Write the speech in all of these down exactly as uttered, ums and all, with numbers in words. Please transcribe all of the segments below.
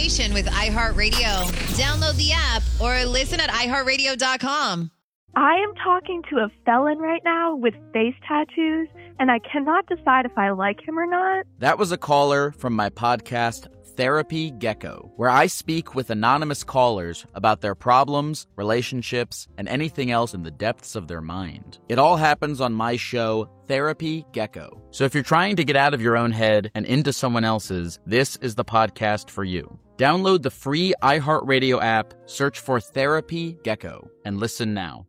station with iHeartRadio. Download the app or listen at i heart radio dot com. I am talking to a felon right now with face tattoos, and I cannot decide if I like him or not. That was a caller from my podcast, Therapy Gecko, where I speak with anonymous callers about their problems, relationships, and anything else in the depths of their mind. It all happens on my show, Therapy Gecko. So if you're trying to get out of your own head and into someone else's, this is the podcast for you. Download the free iHeartRadio app, search for Therapy Gecko, and listen now.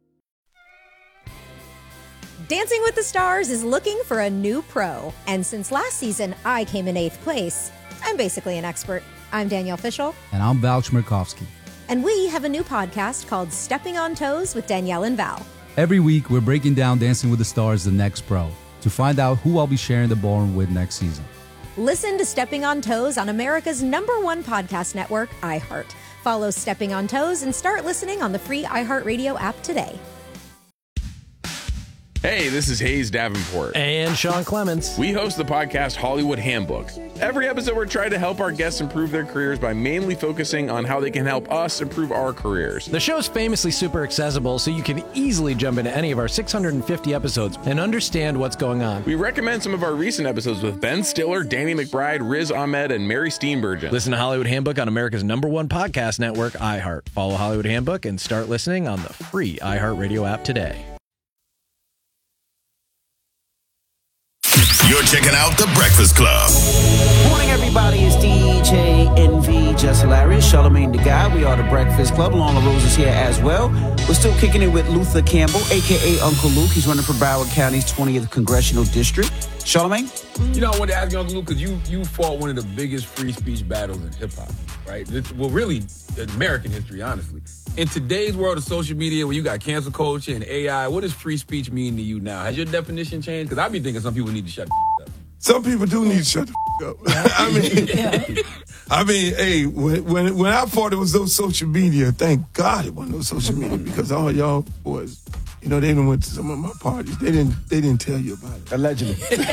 Dancing with the Stars is looking for a new pro. And since last season, I came in eighth place. I'm basically an expert. I'm Danielle Fishel. And I'm Val Chmerkovskiy. And we have a new podcast called Stepping on Toes with Danielle and Val. Every week, we're breaking down Dancing with the Stars, the next pro, to find out who I'll be sharing the ballroom with next season. Listen to Stepping on Toes on America's number one podcast network, iHeart. Follow Stepping on Toes and start listening on the free iHeartRadio app today. Hey, this is Hayes Davenport. And Sean Clements. We host the podcast Hollywood Handbook. Every episode, we're trying to help our guests improve their careers by mainly focusing on how they can help us improve our careers. The show's famously super accessible, so you can easily jump into any of our six hundred fifty episodes and understand what's going on. We recommend some of our recent episodes with Ben Stiller, Danny McBride, Riz Ahmed, and Mary Steenburgen. Listen to Hollywood Handbook on America's number one podcast network, iHeart. Follow Hollywood Handbook and start listening on the free iHeartRadio app today. You're checking out The Breakfast Club. Morning, everybody. It's D J Envy, Just Hilarious, Charlamagne the Guy. We are The Breakfast Club. Lorna Rose is here as well. We're still kicking it with Luther Campbell, a k a. Uncle Luke. He's running for Broward County's twentieth Congressional District. Charlamagne? You know, I wanted to ask you, Uncle Luke, because you, you fought one of the biggest free speech battles in hip-hop, right? It's, well, really, in American history, honestly. In today's world of social media, where you got cancel culture and A I, what does free speech mean to you now? Has your definition changed? Because I be thinking some people need to shut the up. Some people do need to shut the up. I mean, I mean, hey, when, when when I thought it was no social media, thank God it wasn't no social media, because all y'all boys, you know, they done went to some of my parties. They didn't they didn't tell you about it. Allegedly.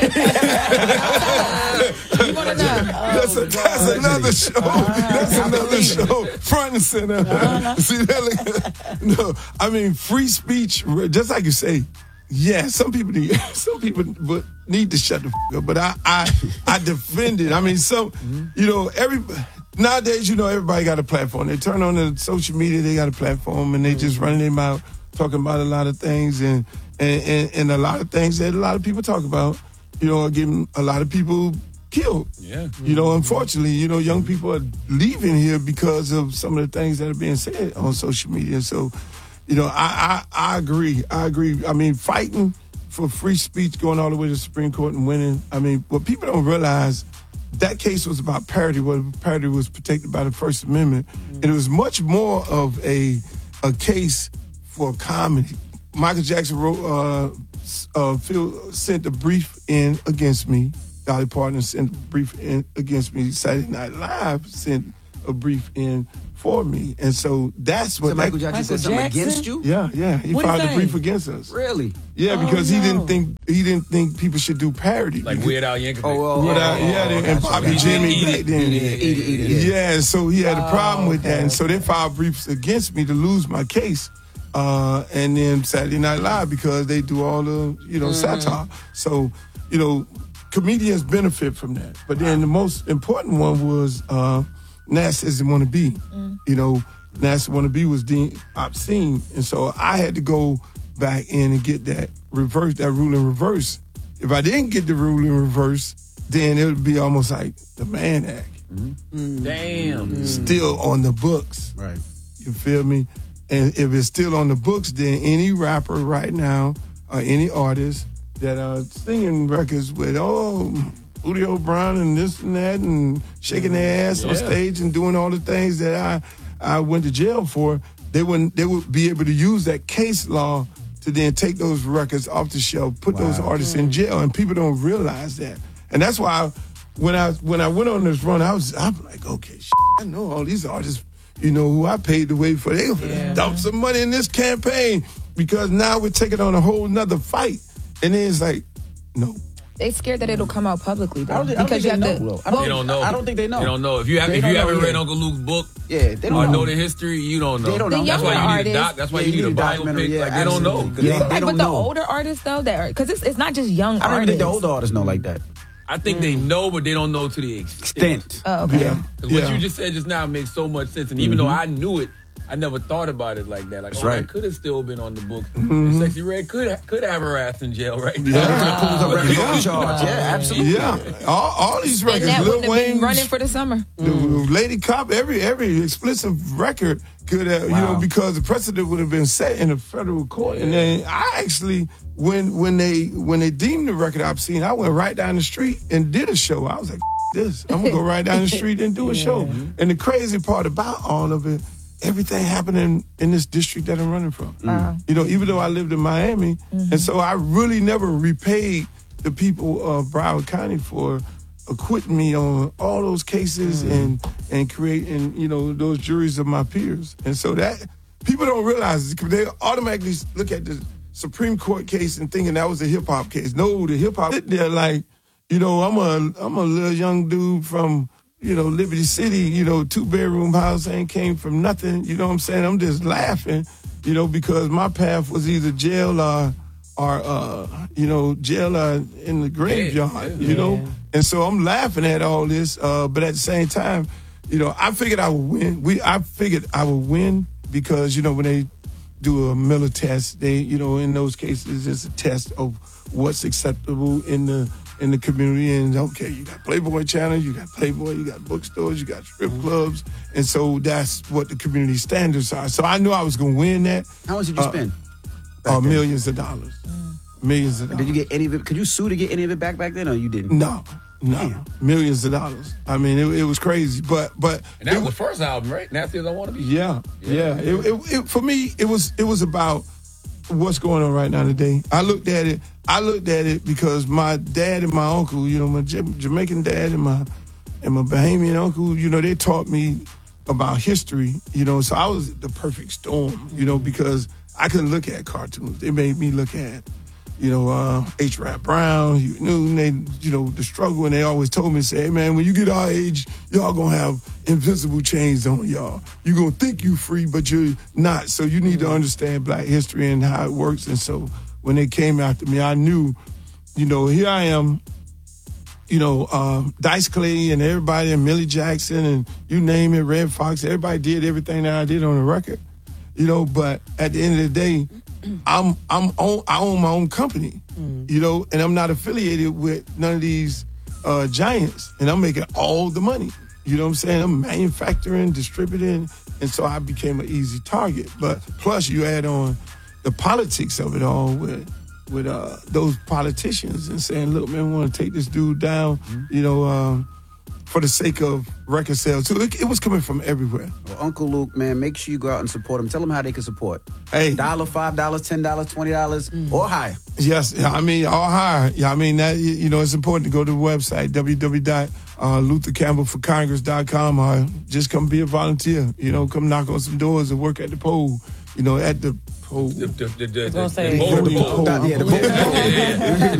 That's, a, that's another show. That's another show. Front and center. See that? No, I mean, free speech, just like you say, yeah, some people need, some people but need to shut the f- up. But I, I, I defend it. I mean, so, you know, every nowadays, you know, everybody got a platform. They turn on the social media, they got a platform, and they just running their mouth, talking about a lot of things, and, and, and, and a lot of things that a lot of people talk about, you know, are getting a lot of people killed. Yeah. You know, unfortunately, you know, young people are leaving here because of some of the things that are being said on social media. So, you know, I, I, I agree. I agree. I mean, fighting for free speech, going all the way to the Supreme Court and winning. I mean, what people don't realize, that case was about parity, where parity was protected by the First Amendment. And it was much more of a a case for comedy. Michael Jackson wrote, uh, uh, Phil sent a brief in against me. Dolly Parton sent a brief in against me. Saturday Night Live sent a brief in for me. And so that's what... So Michael Jackson said something against you? Yeah, yeah. He What filed is a that? brief against us. Really? Yeah, Oh, because he no. didn't think he didn't think people should do parody. Like because, Weird Al Yankovic. Oh, oh, Weird Al, oh, yeah, oh, and gotcha, Bobby gotcha. Jimmy Eat back it, then. eat it, eat it, eat it. Yeah, and so he had a problem Oh, with that, okay. and so they filed briefs against me to lose my case. Uh, and then Saturday Night Live, because they do all the, you know, Mm-hmm. satire. So, you know, comedians benefit from that. But then the most important one was uh, Nas Doesn't Want to Be. Mm. You know, Nas Want to Be was deemed obscene. And so I had to go back in and get that reverse, that rule in reverse. If I didn't get the rule in reverse, then it would be almost like the Mann Act. Mm-hmm. Damn. Still on the books. Right. You feel me? And if it's still on the books, then any rapper right now or any artist that are singing records with, oh, Julio Brown and this and that and shaking their ass on Yeah. stage and doing all the things that I I went to jail for, they wouldn't they would be able to use that case law to then take those records off the shelf, put those artists in jail, and people don't realize that. And that's why when I when I went on this run, I was I'm like, okay, shit, I know all these artists, you know, who I paid the way for. They yeah. dumped some money in this campaign, because now we're taking on a whole nother fight. And then it's like, no, They scared that it'll come out publicly, though. I don't think- I don't because think you they have know, to. Will. I don't- They don't know. I don't think they know. They don't know. If you have, They if don't you know, haven't read yeah. Uncle Luke's book, Yeah, they don't or know. know the history, you don't know. They don't know. The That's younger why you need a artists- doc. That's why Yeah, you need a documentary. biopic. Yeah, Like they don't know. absolutely. They- Like, they but don't the know. older artists, though, that because it's, it's not just young I don't artists. think the older artists know like that. I think they know, but they don't know to the extent. Extent. Oh, okay. Yeah. Because Yeah. what you just said just now makes so much sense. And even though I knew it, I never thought about it like that. Like, That's oh, right. that could have still been on the books. And Sexy Red could could have her ass in jail right now. Yeah, Yeah. charge. Yeah, absolutely. Yeah, all, all these And records, that Lil wouldn't have been Wayne, running for the summer. the Lady Cop, every every explicit record could have, you know, Wow. because the precedent would have been set in a federal court. And then I actually, when when they when they deemed the record obscene, I went right down the street and did a show. I was like, this, I'm gonna go right down the street and do a show. And the crazy part about all of it, everything happened in, in this district that I'm running from. Wow. You know, even though I lived in Miami, and so I really never repaid the people of Broward County for acquitting me on all those cases and and creating, you know, those juries of my peers. And so that people don't realize it, 'cause they automatically look at the Supreme Court case and thinking that was a hip hop case. No, the hip hop they're like, you know, I'm a I'm a little young dude from, you know, Liberty City, you know, two bedroom house, ain't came from nothing. You know what I'm saying? I'm just laughing, you know, because my path was either jail or, or uh, you know, jail or in the graveyard, you know? And so I'm laughing at all this, uh, but at the same time, you know, I figured I would win. We, I figured I would win because, you know, when they do a Miller test, they, you know, in those cases, it's a test of what's acceptable in the in the community. And okay, you got Playboy channels, you got Playboy, you got bookstores, you got strip clubs, and so that's what the community standards are. So I knew I was going to win that. How much did you Uh, spend? Uh, millions of dollars. Millions of dollars. Did you get any of it? Could you sue to get any of it back back then, or you didn't? No, no, millions of dollars. I mean, it, it was crazy, but but And that it, was the first album, right? Nasty as I Want to Be. yeah, yeah. It, it, it, for me, it was it was about what's going on right now today. I looked at it. I looked at it because my dad and my uncle, you know, my J- Jamaican dad and my and my Bahamian uncle, you know, they taught me about history. You know, so I was the perfect storm. You know, because I couldn't look at cartoons. They made me look at, you know, uh, H. Rap Brown, Hugh Newton, they, you know, the struggle, and they always told me, say, hey, man, when you get our age, y'all gonna have invisible chains on y'all. You gonna think you free, but you're not. So you need to understand black history and how it works. And so when they came after me, I knew, you know, here I am, you know, um, Dice Clay and everybody, and Millie Jackson, and you name it, Red Fox, everybody did everything that I did on the record, you know, but at the end of the day, I'm I'm own, I own my own company, you know, and I'm not affiliated with none of these uh, giants, and I'm making all the money. You know what I'm saying? I'm manufacturing, distributing, and so I became an easy target. But plus, you add on the politics of it all with with uh, those politicians and saying, "Look, man, we want to take this dude down," you know, um, for the sake of record sales. So it, it was coming from everywhere. Well, Uncle Luke, man, make sure you go out and support him. Tell them how they can support. Hey, dollar, five dollars, ten dollars, twenty dollars, or higher. Yes, I mean, all higher. Yeah, I mean, that, you know, it's important to go to the website, w w w dot luther campbell for congress dot com, or just come be a volunteer. You know, come knock on some doors and work at the poll, you know, at the poll. The, the, the, the, I was gonna say, the, the, the, the poll. the, Yeah, the poll. Yeah, yeah, yeah.